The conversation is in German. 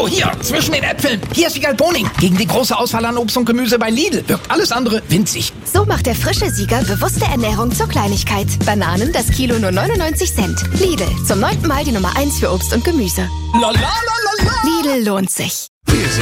Oh, hier, zwischen den Äpfeln. Hier ist Wiegald Boning. Gegen die große Auswahl an Obst und Gemüse bei Lidl wirkt alles andere winzig. So macht der frische Sieger bewusste Ernährung zur Kleinigkeit. Bananen, das Kilo nur 99 Cent. Lidl, zum 9. Mal die Nummer 1 für Obst und Gemüse. La la la la la. Lidl lohnt sich. Wir sind